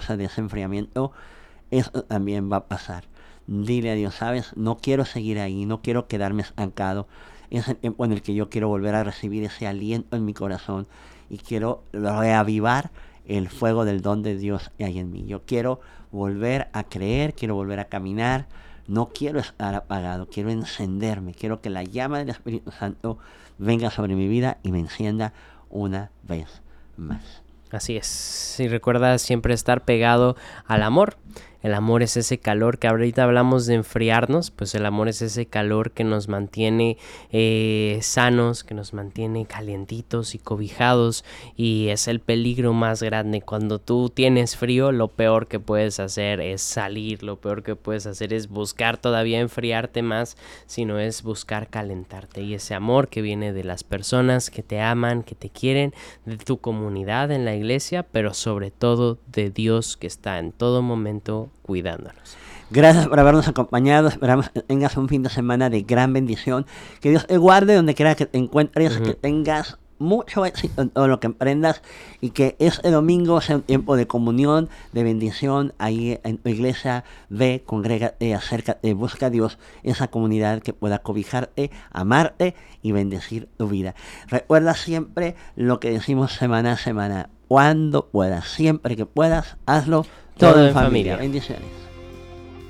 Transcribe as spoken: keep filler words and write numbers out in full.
causa de ese enfriamiento, eso también va a pasar. Dile a Dios, ¿sabes? No quiero seguir ahí, no quiero quedarme estancado. Es el tiempo en el que yo quiero volver a recibir ese aliento en mi corazón y quiero reavivar el fuego del don de Dios que hay en mí. Yo quiero volver a creer, quiero volver a caminar, no quiero estar apagado, quiero encenderme, quiero que la llama del Espíritu Santo venga sobre mi vida y me encienda una vez más. Así es, y recuerda siempre estar pegado al amor. El amor es ese calor que ahorita hablamos de enfriarnos, pues el amor es ese calor que nos mantiene eh, sanos, que nos mantiene calientitos y cobijados, y es el peligro más grande. Cuando tú tienes frío, lo peor que puedes hacer es salir, lo peor que puedes hacer es buscar todavía enfriarte más, sino es buscar calentarte. Y ese amor que viene de las personas que te aman, que te quieren, de tu comunidad en la iglesia, pero sobre todo de Dios, que está en todo momento cuidándonos. Gracias por habernos acompañado. Esperamos que tengas un fin de semana de gran bendición. Que Dios te guarde donde quiera que te encuentres, uh-huh. que tengas mucho éxito en todo lo que emprendas y que este domingo sea un tiempo de comunión, de bendición ahí en tu iglesia. Ve, congrégate, acércate, busca a Dios, esa comunidad que pueda cobijarte, amarte y bendecir tu vida. Recuerda siempre lo que decimos semana a semana: cuando puedas, siempre que puedas, hazlo todo, todo en familia. familia. Bendiciones.